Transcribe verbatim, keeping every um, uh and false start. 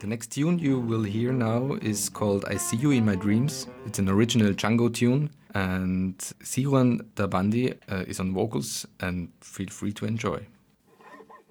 The next tune you will hear now is called I See You in My Dreams. It's an original Django tune, and Siwan Dabandi uh, is on vocals, and feel free to enjoy.